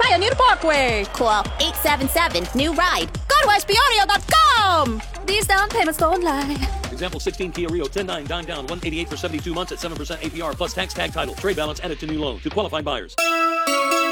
Pioneer Parkway. Call 877-NEW-RIDE. Go to espionio.com. These down payments don't lie. Example 16 Kia Rio 10.9 dime down 188 for 72 months at 7% APR plus tax tag title. Trade balance added to new loan to qualifying buyers.